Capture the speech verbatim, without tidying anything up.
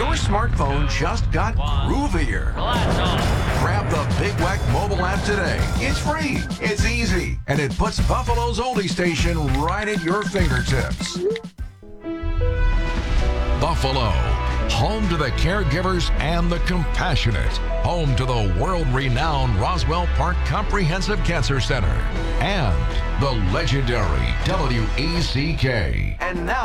Your smartphone just got groovier. Grab the Big Wack mobile app today. It's free, it's easy, and it puts Buffalo's oldie station right at your fingertips. Buffalo, home to the caregivers and the compassionate, home to the world-renowned Roswell Park Comprehensive Cancer Center, and the legendary W E C K. And now